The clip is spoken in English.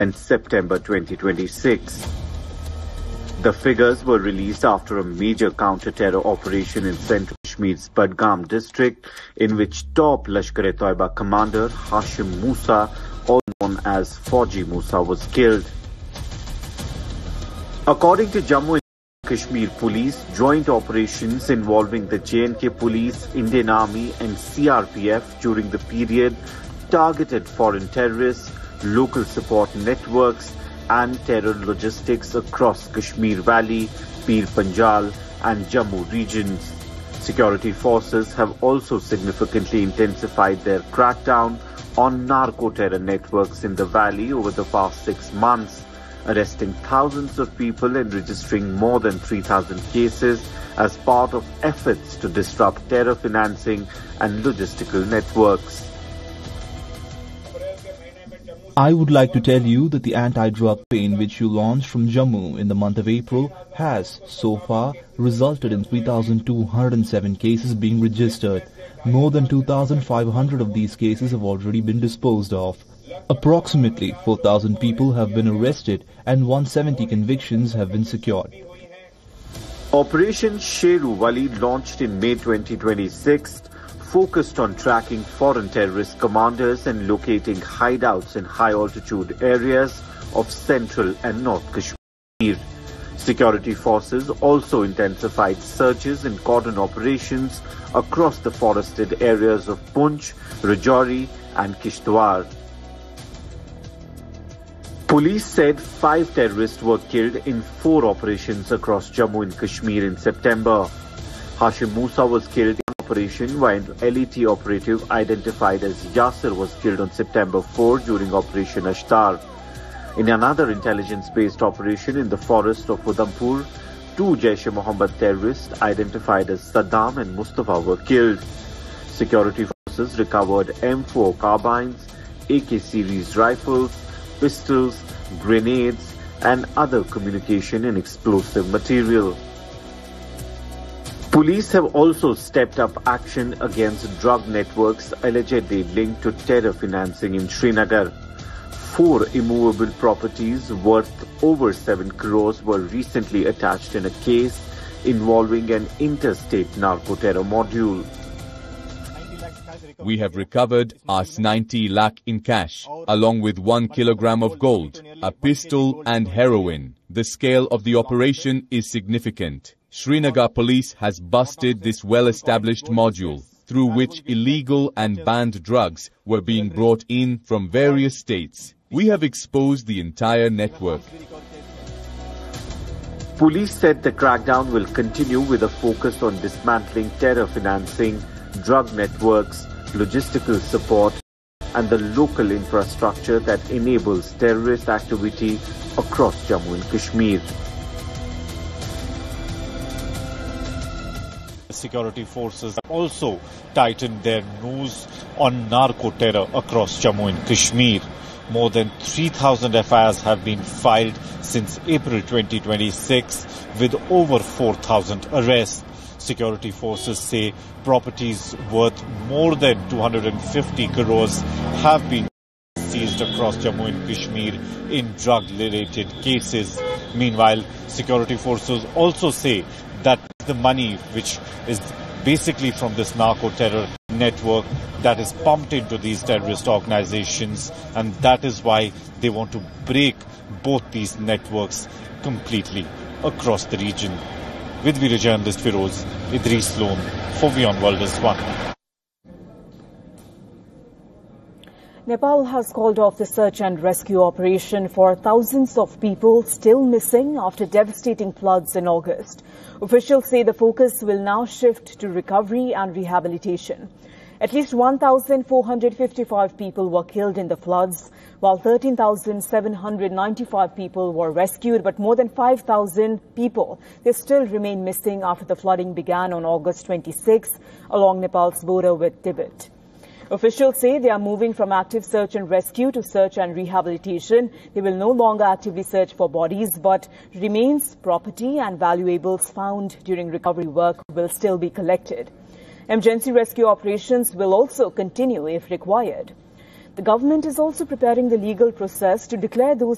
and September 2026. The figures were released after a major counter-terror operation in central Kashmir's Budgam district, in which top Lashkar-e-Toiba commander Hashim Musa, also known as Fauji Musa, was killed. According to Jammu and Kashmir Police, joint operations involving the J&K Police, Indian Army and CRPF during the period targeted foreign terrorists, local support networks and terror logistics across Kashmir Valley, Pir Panjal and Jammu regions. Security forces have also significantly intensified their crackdown on narco-terror networks in the valley over the past 6 months, arresting thousands of people and registering more than 3,000 cases as part of efforts to disrupt terror financing and logistical networks. I would like to tell you that the anti-drug campaign which you launched from Jammu in the month of April has, so far, resulted in 3,207 cases being registered. More than 2,500 of these cases have already been disposed of. Approximately 4,000 people have been arrested and 170 convictions have been secured. Operation Sheru Wali, launched in May 2026, focused on tracking foreign terrorist commanders and locating hideouts in high-altitude areas of central and north Kashmir. Security forces also intensified searches and cordon operations across the forested areas of Poonch, Rajouri and Kishtwar. Police said 5 terrorists were killed in 4 operations across Jammu and Kashmir in September. Hashim Musa was killed in operation, while LET operative identified as Yasir was killed on September 4 during Operation Ashtar. In another intelligence-based operation in the forest of Udhampur, 2 Jaish-e-Mohammed terrorists identified as Saddam and Mustafa were killed. Security forces recovered M4 carbines, AK series rifles, pistols, grenades and other communication and explosive material. Police have also stepped up action against drug networks allegedly linked to terror financing in Srinagar. 4 immovable properties worth over 7 crores were recently attached in a case involving an interstate narco-terror module. We have recovered Rs 90 lakh in cash, along with 1 kilogram of gold, a pistol and heroin. The scale of the operation is significant. Srinagar police has busted this well-established module, through which illegal and banned drugs were being brought in from various states. We have exposed the entire network. Police said the crackdown will continue with a focus on dismantling terror financing, drug networks, logistical support, and the local infrastructure that enables terrorist activity across Jammu and Kashmir. Security forces have also tightened their nose on narco-terror across Jammu and Kashmir. More than 3,000 FIRs have been filed since April 2026, with over 4,000 arrests. Security forces say properties worth more than 250 crores have been seized across Jammu and Kashmir in drug-related cases. Meanwhile, security forces also say that the money which is basically from this narco-terror network that is pumped into these terrorist organizations, and that is why they want to break both these networks completely across the region. With video journalist Firoz, Idris Loan for Beyond World is One. Nepal has called off the search and rescue operation for thousands of people still missing after devastating floods in August. Officials say the focus will now shift to recovery and rehabilitation. At least 1,455 people were killed in the floods, while 13,795 people were rescued, but more than 5,000 people, they still remain missing after the flooding began on August 26 along Nepal's border with Tibet. Officials say they are moving from active search and rescue to search and rehabilitation. They will no longer actively search for bodies, but remains, property and valuables found during recovery work will still be collected. Emergency rescue operations will also continue if required. The government is also preparing the legal process to declare those